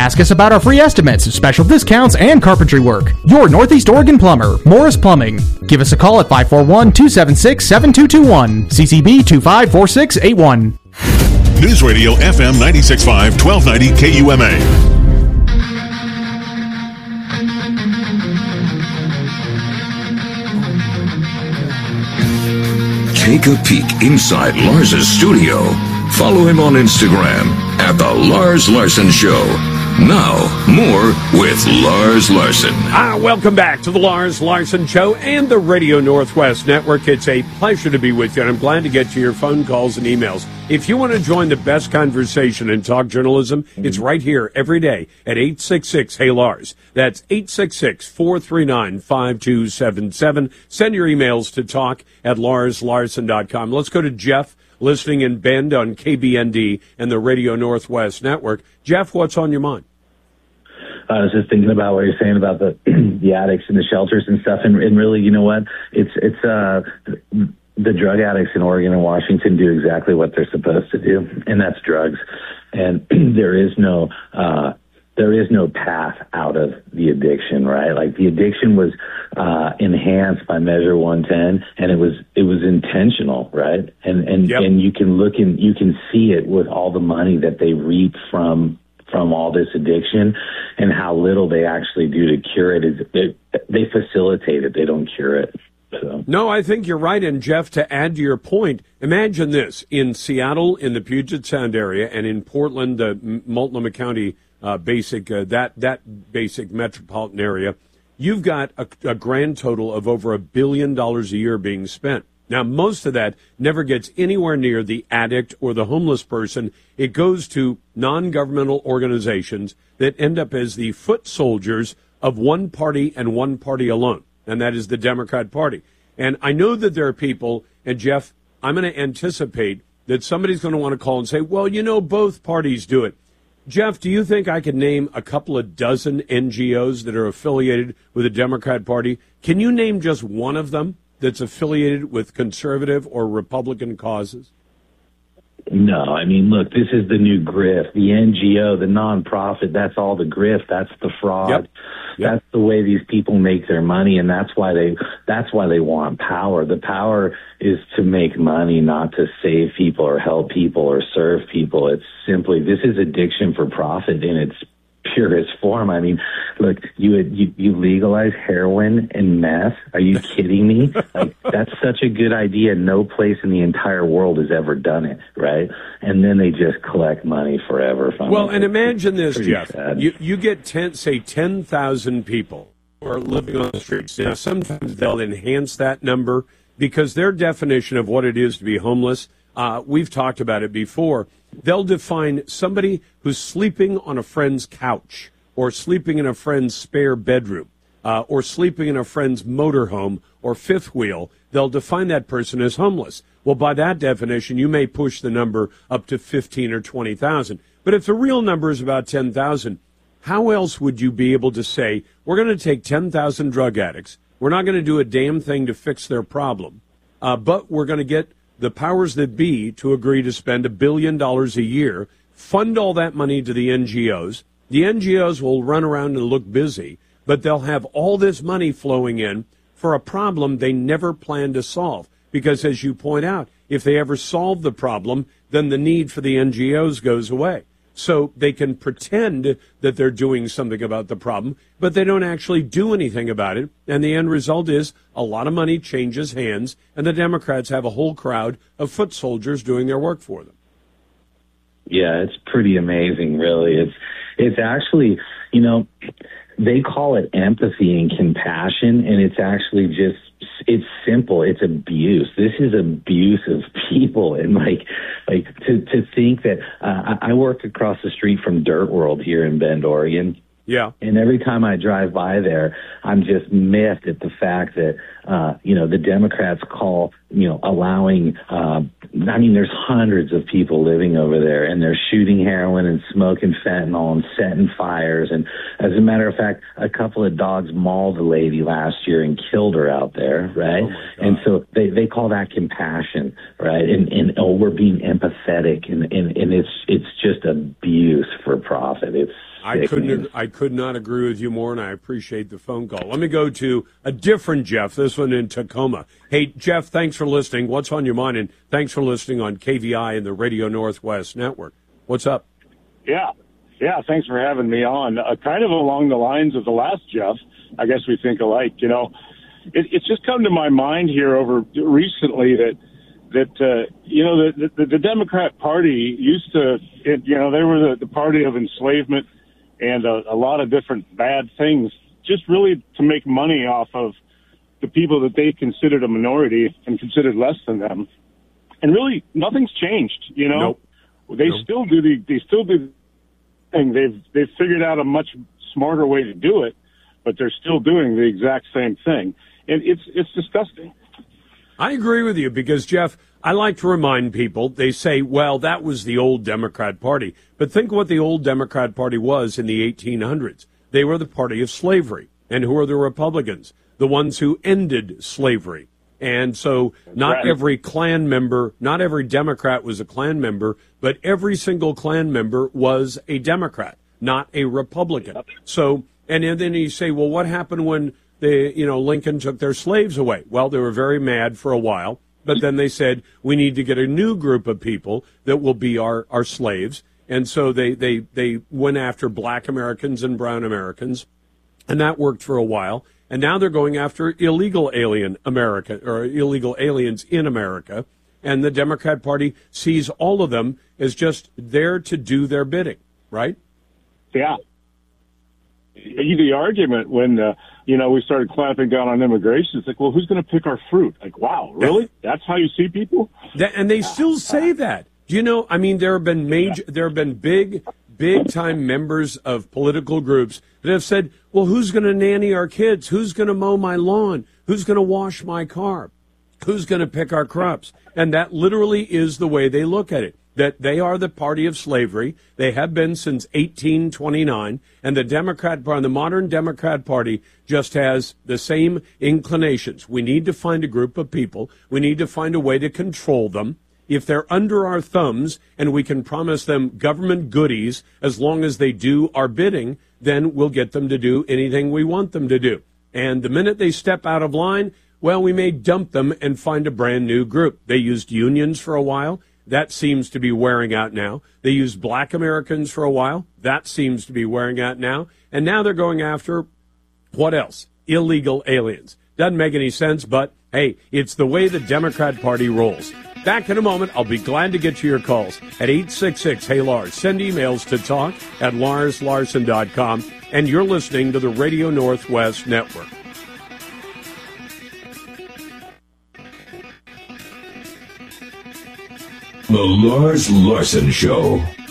Ask us about our free estimates, special discounts, and carpentry work. Your Northeast Oregon plumber, Morris Plumbing. Give us a call at 541-276-7221. CCB 254681. News Radio FM 96.5, 1290 KUMA. Take a peek inside Lars's studio. Follow him on Instagram at The Lars Larson Show. Now, more with Lars Larson. Welcome back to the Lars Larson Show and the Radio Northwest Network. It's a pleasure to be with you, and I'm glad to get to your phone calls and emails. If you want to join the best conversation in talk journalism, it's right here every day at 866-HEY-LARS. That's 866-439-5277. Send your emails to talk@larslarson.com. Let's go to Jeff, listening in Bend on KBND and the Radio Northwest Network. Jeff, what's on your mind? I was just thinking about what you're saying about the the addicts and the shelters and stuff, and really, you know what? It's the drug addicts in Oregon and Washington do exactly what they're supposed to do, and that's drugs. And there is no path out of the addiction, right? Like, the addiction was enhanced by Measure 110, and it was intentional, right? And you can look and you can see it with all the money that they reap from all this addiction, and how little they actually do to cure it. They facilitate it, they don't cure it. So. No, I think you're right. And Jeff, to add to your point, imagine this: in Seattle, in the Puget Sound area, and in Portland, the Multnomah County that basic metropolitan area, you've got a grand total of over $1 billion a year being spent. Now, most of that never gets anywhere near the addict or the homeless person. It goes to non-governmental organizations that end up as the foot soldiers of one party and one party alone, and that is the Democrat Party. And I know that there are people, and Jeff, I'm going to anticipate that somebody's going to want to call and say, well, you know, both parties do it. Jeff, do you think I could name a couple of dozen NGOs that are affiliated with the Democrat Party? Can you name just one of them that's affiliated with conservative or Republican causes? No, I mean, look, this is the new grift. The NGO, the nonprofit, that's all the grift. That's the fraud. Yep. That's the way these people make their money, and that's why they want power. The power is to make money, not to save people or help people or serve people. It's simply, this is addiction for profit in its purest form. I mean, look, you legalize heroin and meth. Are you kidding me? Like, that's such a good idea. No place in the entire world has ever done it, right? And then they just collect money forever from Well, it. and imagine this, Jeff. Sad. You get 10,000 people who are living on the streets. Now, sometimes they'll enhance that number because their definition of what it is to be homeless, we've talked about it before. They'll define somebody who's sleeping on a friend's couch or sleeping in a friend's spare bedroom or sleeping in a friend's motorhome or fifth wheel. They'll define that person as homeless. Well, by that definition, you may push the number up to 15 or 20,000. But if the real number is about 10,000, how else would you be able to say, we're going to take 10,000 drug addicts, we're not going to do a damn thing to fix their problem, but we're going to get the powers that be to agree to spend $1 billion a year, fund all that money to the NGOs. The NGOs will run around and look busy, but they'll have all this money flowing in for a problem they never planned to solve. Because, as you point out, if they ever solve the problem, then the need for the NGOs goes away. So they can pretend that they're doing something about the problem, but they don't actually do anything about it. And the end result is a lot of money changes hands, and the Democrats have a whole crowd of foot soldiers doing their work for them. Yeah, it's pretty amazing, really. It's actually, you know, they call it empathy and compassion, and it's actually just, it's simple. It's abuse. This is abuse of people. And like to think that I work across the street from Dirt World here in Bend, Oregon. Yeah. And every time I drive by there, I'm just miffed at the fact that, the Democrats call, allowing, there's hundreds of people living over there, and they're shooting heroin and smoking fentanyl and setting fires. And as a matter of fact, a couple of dogs mauled a lady last year and killed her out there, right? Oh, and so they call that compassion, right? And we're being empathetic, and it's just abuse for profit. It's I could not agree with you more, and I appreciate the phone call. Let me go to a different Jeff, this one in Tacoma. Hey, Jeff, thanks for listening. What's on your mind? And thanks for listening on KVI and the Radio Northwest Network. What's up? Yeah, thanks for having me on. Kind of along the lines of the last Jeff, I guess we think alike. You know, it's just come to my mind here over recently that the Democrat Party used to, they were the party of enslavement and a lot of different bad things, just really to make money off of the people that they considered a minority and considered less than them. And really, nothing's changed. You know, Nope. They still do the thing. They've figured out a much smarter way to do it, but they're still doing the exact same thing, and it's disgusting. I agree with you because, Jeff, I like to remind people, they say, well, that was the old Democrat Party. But think what the old Democrat Party was in the 1800s. They were the party of slavery. And who are the Republicans? The ones who ended slavery. And so not every Klan member, not every Democrat was a Klan member, but every single Klan member was a Democrat, not a Republican. So, and then you say, well, what happened when Lincoln took their slaves away? Well, they were very mad for a while, but then they said, we need to get a new group of people that will be our slaves. And so they went after black Americans and brown Americans, and that worked for a while. And now they're going after illegal aliens in America. And the Democrat Party sees all of them as just there to do their bidding, right? Yeah. The argument when, we started clamping down on immigration, it's like, well, who's going to pick our fruit? Like, wow, really? That's how you see people? And they still say that. Do you know, I mean, there have been big time members of political groups that have said, well, who's going to nanny our kids? Who's going to mow my lawn? Who's going to wash my car? Who's going to pick our crops? And that literally is the way they look at it, that they are the party of slavery. They have been since 1829. And the modern Democrat Party just has the same inclinations. We need to find a group of people. We need to find a way to control them. If they're under our thumbs and we can promise them government goodies as long as they do our bidding, then we'll get them to do anything we want them to do. And the minute they step out of line, well, we may dump them and find a brand new group. They used unions for a while. That seems to be wearing out now. They used black Americans for a while. That seems to be wearing out now. And now they're going after, what else? Illegal aliens. Doesn't make any sense, but hey, it's the way the Democrat Party rolls. Back in a moment. I'll be glad to get to your calls at 866-HEY-LARS. Send emails to talk@LarsLarson.com. And you're listening to the Radio Northwest Network. The Lars Larson Show.